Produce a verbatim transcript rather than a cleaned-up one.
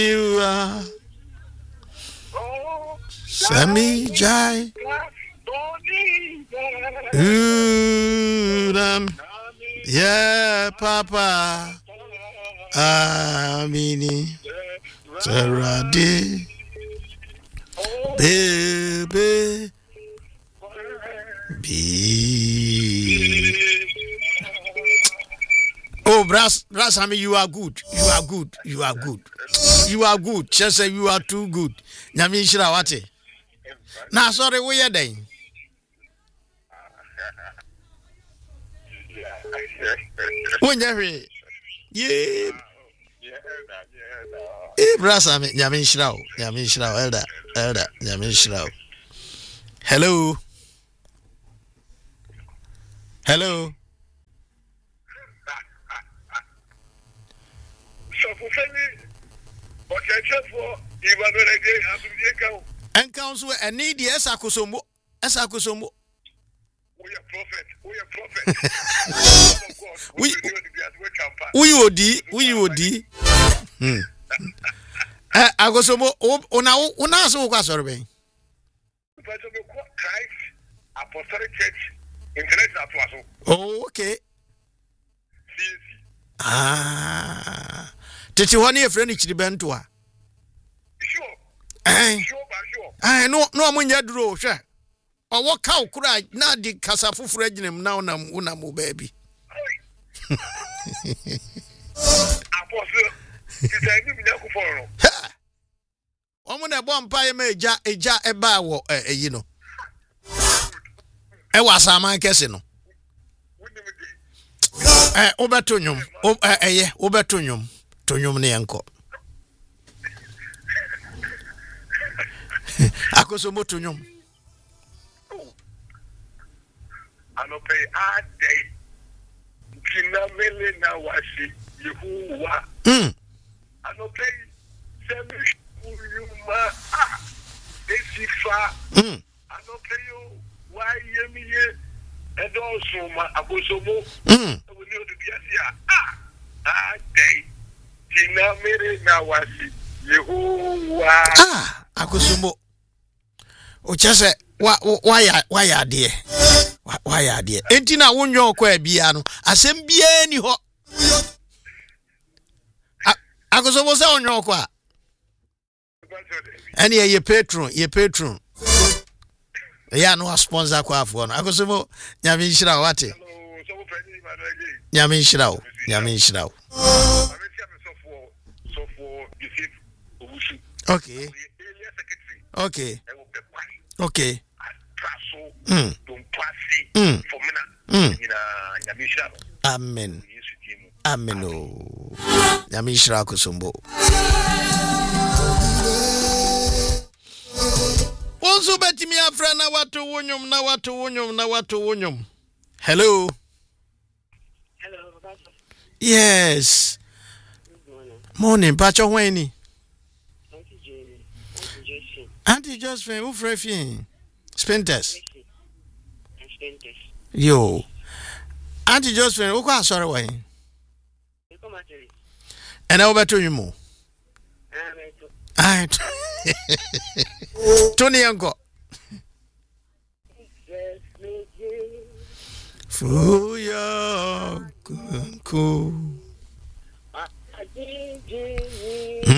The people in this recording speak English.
you are Sammy Jai. Ooh, um, yeah, Papa. Amini. Saradi. Baby. Be. Oh, Brass, Brass, I mean, you are good. You are good. You are good. You are good. Just say you are too good. Nyami Shirawate. Nah, sorry, we are then. When you yeah. Eh, Brass, I mean, Nyami Shiraw. Nyami Shiraw, Elder. Elder. Nyami Shiraw. Hello. Hello. And council and need the Esakusomo. Esakusomo. We are prophet. We are prophet. We we would di. We would di. Hmm. Eh, Agosomo. Ona ona so kwa sorbe. Christ Apostolic Church International. Oh, okay. Ah. Tete wani e friend Chidibento a. Sure. Eh. Sure, sure. Eh, no no amunya duro hwe. O wo ka okura na di kasa fufuru aginem na una una mo baby. Apostle. Tete ni mi na ku foro. Omo na bo mpa ye ma eja eja eba wo eyi no. E wasa man kese no. Eh, obeto nyum. O eh obeto nyum. Tonyum ne enko. Akoso moto nyum. Anope a day. Kina mele na wasi Yehowa. Mm. Anope semi uyuma ah. Esifa. Mm. Anope yo wa yemiye edo ma akoso mo. Mm. Oni odiasia ah. A day. Kina mere na wasi Yehowa. Ah, akosumo. O chese wa wa ya wa ya de. Wa ya de. Enti na wonyo kwa bia no, asem bia ni ho. Akosumo se onyo kwa. Ani ye patron, ye patron. Ya no sponsor kwa afo no. Akosumo nyame nhira wate. Nyame nhira o. Nyame nhira o. Okay. Okay. Okay. Mm. Mm. Mm. Amen. Amen. Oh. Yamishra kusumbo. Onzo beti mi afra na watu wonyum na watu wonyum na watu wonyum. Hello. Hello. Yes. Good morning. Morning. Pacho weni. Auntie Josephine, who frefin? Spenters. Spenters. Yo. Auntie Josephine, who kwa sorry why? And over to you more. Ah, Tony Uncle. Fuya cool.